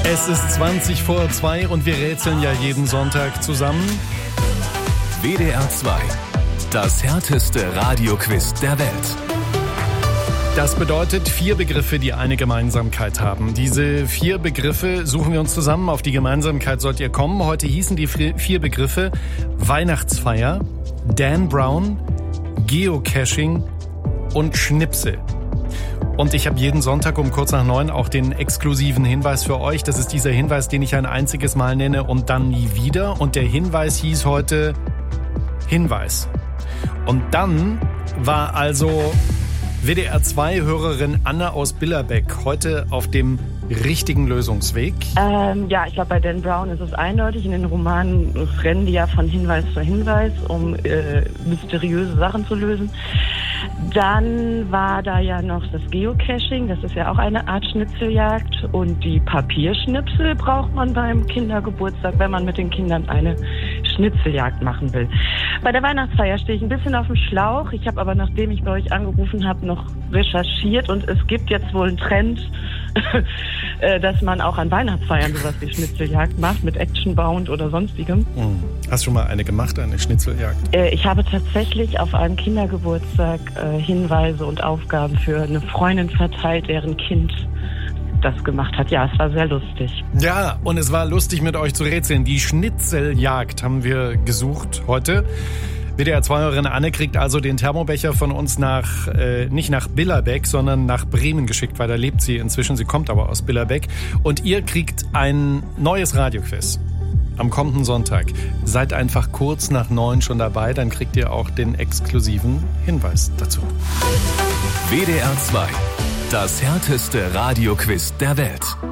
Es ist 2:20 und wir rätseln ja jeden Sonntag zusammen. WDR 2, das härteste Radioquiz der Welt. Das bedeutet 4 Begriffe, die eine Gemeinsamkeit haben. Diese 4 Begriffe suchen wir uns zusammen. Auf die Gemeinsamkeit sollt ihr kommen. Heute hießen die 4 Begriffe Weihnachtsfeier, Dan Brown, Geocaching und Schnipsel. Und ich habe jeden Sonntag um kurz nach 9 auch den exklusiven Hinweis für euch. Das ist dieser Hinweis, den ich ein einziges Mal nenne und dann nie wieder. Und der Hinweis hieß heute Hinweis. Und dann war also WDR 2-Hörerin Anna aus Billerbeck heute auf dem richtigen Lösungsweg. Ja, ich glaube, bei Dan Brown ist es eindeutig. In den Romanen rennen die ja von Hinweis zu Hinweis, um mysteriöse Sachen zu lösen. Dann war da ja noch das Geocaching, das ist ja auch eine Art Schnitzeljagd. Und die Papierschnipsel braucht man beim Kindergeburtstag, wenn man mit den Kindern eine Schnitzeljagd machen will. Bei der Weihnachtsfeier stehe ich ein bisschen auf dem Schlauch. Ich habe aber, nachdem ich bei euch angerufen habe, noch recherchiert. Und es gibt jetzt wohl einen Trend, dass man auch an Weihnachtsfeiern sowas wie Schnitzeljagd macht, mit Actionbound oder sonstigem. Hast du schon mal eine gemacht, eine Schnitzeljagd? Ich habe tatsächlich auf einem Kindergeburtstag Hinweise und Aufgaben für eine Freundin verteilt, deren Kind das gemacht hat. Ja, es war sehr lustig. Ja, und es war lustig, mit euch zu rätseln. Die Schnitzeljagd haben wir gesucht heute. WDR 2-Hörerin Anne kriegt also den Thermobecher von uns nicht nach Billerbeck, sondern nach Bremen geschickt, weil da lebt sie inzwischen. Sie kommt aber aus Billerbeck. Und ihr kriegt ein neues Radioquiz am kommenden Sonntag. Seid einfach kurz nach 9 schon dabei, dann kriegt ihr auch den exklusiven Hinweis dazu. WDR 2, das härteste Radioquiz der Welt.